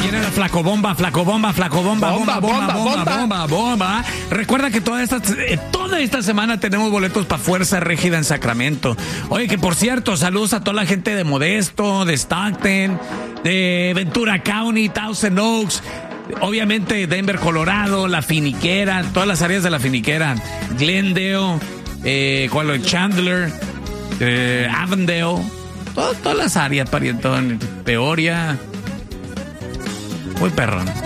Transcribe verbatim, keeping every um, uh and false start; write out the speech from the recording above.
llena de flaco bomba, flaco bomba, flaco bomba, bomba, bomba, bomba, bomba, bomba, bomba. Recuerda que toda esta, eh, toda esta semana tenemos boletos para Fuerza Régida en Sacramento. Oye, que por cierto, saludos a toda la gente de Modesto, de Stockton, de Ventura County, Thousand Oaks. Obviamente Denver, Colorado, La Finiquera, todas las áreas de La Finiquera, Glendale, eh, ¿cuál? Chandler, eh, Avondale, todo, todas las áreas, parientón, Peoria. Muy perrón.